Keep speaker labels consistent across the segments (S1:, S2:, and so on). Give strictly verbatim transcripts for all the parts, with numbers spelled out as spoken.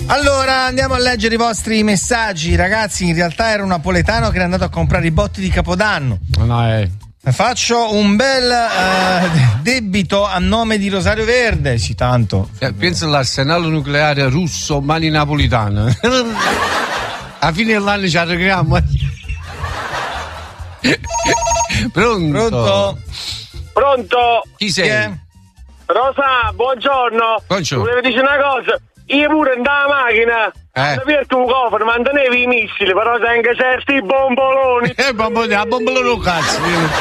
S1: Allora andiamo a leggere i vostri messaggi. Ragazzi, in realtà era un napoletano che era andato a comprare i botti di Capodanno.
S2: No, eh.
S1: Faccio un bel uh, debito a nome di Rosario Verde. Sì, tanto.
S2: Eh, pensa all'arsenale nucleare russo mani napolitane. A fine dell'anno ci arreghiamo. Pronto?
S1: Pronto?
S3: Pronto?
S2: Chi sei?
S1: Chi è?
S3: Rosa, buongiorno.
S2: Buongiorno.
S3: Volevo dire una cosa. Io pure andavo alla macchina.
S2: Eh.
S3: Hanno aperto un cofano, mantenevi i missili, però sai anche certi bomboloni.
S2: Eh, bombolone, a bombolone cazzo.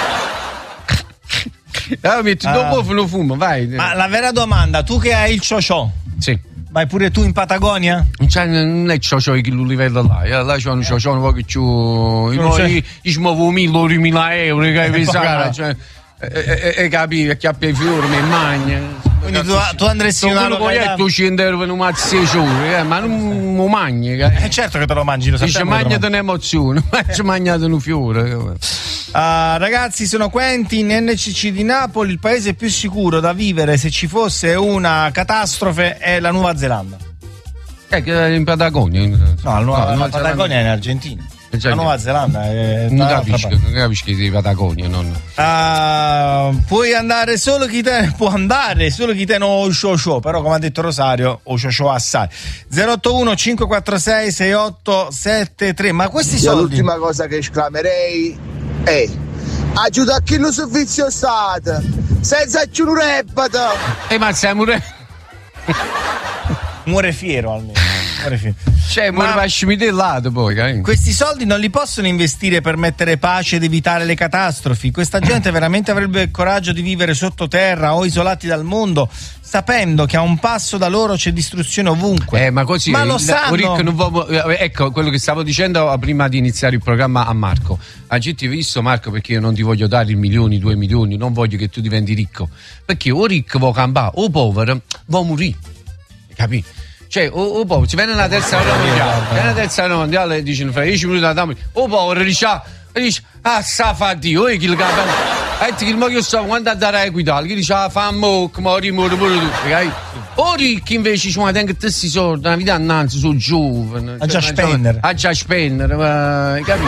S2: Allora metti
S1: Ah.
S2: dopo lo fumo, vai.
S1: Ma la vera domanda, tu che hai il ciociò,
S2: Sì.
S1: vai pure tu in Patagonia?
S2: Cioè, non è ciò che lo livello là, eh, là c'è un ciò un po' che più. Io
S1: c'è.
S2: io ci muovo mille o mille euro, che hai visto,
S1: pagare.
S2: cioè, e, e, e capi, che chiappi i fiori, mi magna.
S1: Quindi tu, tu andresti in una
S2: Quello poi
S1: località...
S2: è duecento euro per un mazzo sei ore, eh, ma non lo mangi,
S1: Eh
S2: eh.
S1: certo che te lo mangi, lo
S2: Dice
S1: sappiamo che te lo
S2: mangiate un'emozione, ci mangiate un fiore.
S1: Ah, ragazzi, sono Quentin, N C C di Napoli. Il paese più sicuro da vivere se ci fosse una catastrofe è la Nuova Zelanda.
S2: Eh, che in Patagonia.
S1: No, la, Nuova,
S2: No,
S1: la Patagonia è in Argentina.
S2: Cioè,
S1: La Nuova Zelanda è
S2: non
S1: dall'altra
S2: capisco,
S1: parte.
S2: non capisco che sei Patagonia, non.
S1: Ah, puoi andare solo chi te può andare solo chi te no show show, però come ha detto Rosario o show show assai. zero otto uno cinque quattro sei sei otto sette tre. Ma questi
S4: Io
S1: soldi
S4: l'ultima cosa che esclamerei è aiuta a chi lo servizio stato senza più un rebato.
S2: Eh, ma siamo re.
S1: muore fiero almeno. Muore fiero.
S2: Cioè,
S1: Ma-
S2: muore pascimi del lato poi, eh.
S1: Questi soldi non li possono investire per mettere pace ed evitare le catastrofi. Questa gente veramente avrebbe il coraggio di vivere sottoterra o isolati dal mondo, sapendo che a un passo da loro c'è distruzione ovunque.
S2: Eh, ma così
S1: Ma lo
S2: il-
S1: sanno.
S2: Rick, non vo- eh, ecco quello che stavo dicendo prima di iniziare il programma a Marco. Ha già visto, Marco, perché io non ti voglio dare i milioni, due milioni, non voglio che tu diventi ricco. Perché o ricco vuoi campare, o povero vuoi morire. Capì? Cioè, o, o povero, ci viene la terza guerra mondiale, viene la terza guerra mondiale e dicono fra dieci minuti da dammi, o povero dice, ah, dice, ah, sa fa Dio, e chi il capo, e ti il moglio sta, quando andare a equitare, chi dice, ah, fa mo, muori, muori, muori tu, capi? O ricchi invece, ci tengo questi soldi, una vita annanzi, sono giovane.
S1: A già spendere.
S2: A già spendere, ma, capito?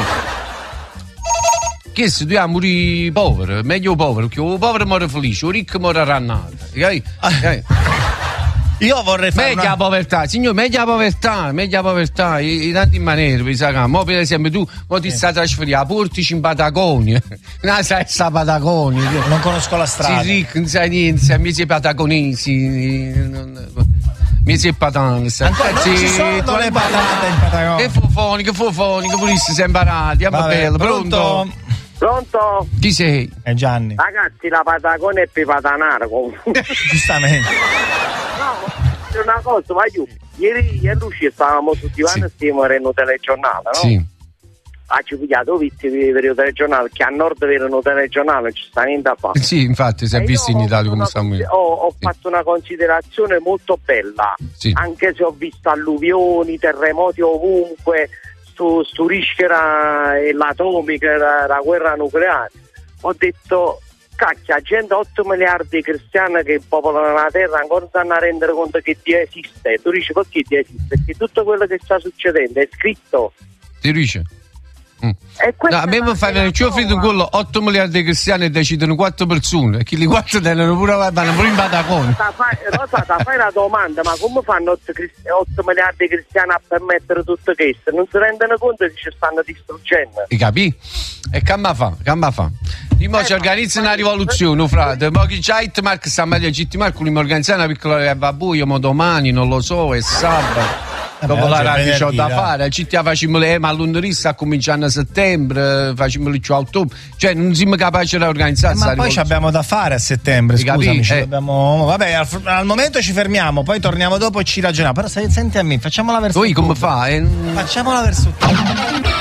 S2: Che se tu a morire povero, meglio povero, perché o povero muore felice, o ricco muore rannato, capi? Capi?
S1: Io vorrei fare
S2: Meglio
S1: una...
S2: la povertà, signore, meglio la povertà, meglio la povertà, in, in tante maniere, mi sa che, mo per esempio tu, mo ti stai trasferendo a Portici in Patagonia, non sai sta Patagonia,
S1: Non conosco la strada.
S2: sei ricco, non sai niente, sei miei patagonesi, non- miei sei patani, sai,
S1: Ancora non ci sono le patate in Patagonia.
S2: che fofoni, che fofoni, che purissimi siamo imparati, è
S1: Vabbè,
S2: bello, pronto?
S3: Pronto?
S2: Chi sei?
S1: È Gianni.
S3: Ragazzi, la Patagonia è per patanare comunque.
S1: Giustamente.
S3: No, c'è una cosa, ma io, ieri ieri uscì stavamo tutti quanti
S2: Sì.
S3: stiamo vedendo un telegiornale, no?
S2: Sì.
S3: Ah, ci pigliato, ho visto il telegiornale, che a nord vedono un telegiornale, non ci sta niente a fare.
S2: Sì, infatti, si è
S3: E
S2: visto
S3: io
S2: in
S3: ho
S2: Italia
S3: fatto
S2: come
S3: una
S2: stiamo
S3: consi-
S2: io.
S3: Ho, ho
S2: Sì.
S3: fatto una considerazione molto bella,
S2: Sì.
S3: anche se ho visto alluvioni, terremoti ovunque, stu, stu rischio era- e l'atomica, la, la guerra nucleare. Ho detto, cacchia, gente otto miliardi di cristiani che popolano la terra ancora non stanno a rendere conto che Dio esiste. E tu dici, perché Dio esiste? Perché tutto quello che sta succedendo è scritto.
S2: Ti dice? Mm.
S3: E questa
S2: No, a me
S3: è
S2: mi
S3: la-
S2: fa
S3: è
S2: vedere,
S3: la
S2: ci ho finito in
S3: prova.
S2: quello otto miliardi di cristiani e decidono quattro persone, e chi li quattro tengono pure, vanno pure in Patagonia.
S3: Ta fai- Rosa, ta fai la domanda, ma come fanno otto miliardi di cristiani a permettere tutto questo? Non si rendono conto che ci stanno distruggendo.
S2: E capì? E che ma fa? Che ma fa? Di mo
S3: Eh,
S2: ci
S3: ma-
S2: organizza
S3: ma-
S2: una rivoluzione, frate. Mo chi c'ha Hitmark sta meglio Hitmark, mi organizza una piccola buio, ma domani, non lo so, è sabato.
S1: Vabbè,
S2: Dopo la
S1: oggi è
S2: radio c'ho
S1: venerdì,
S2: da
S1: dai.
S2: fare, ci facciamo le, ma lunedì sta cominciando a settembre, facciamo il a ottobre, cioè non siamo capaci di organizzare.
S1: Eh, ma poi ci abbiamo da fare a settembre,
S2: Hai
S1: scusami,
S2: capito?
S1: ci
S2: Eh.
S1: dobbiamo... Vabbè, al, al momento ci fermiamo, poi torniamo dopo e ci ragioniamo. Però se- senti a me, facciamola verso
S2: Poi come
S1: ottobre.
S2: fa? Eh,
S1: Facciamola verso ottobre.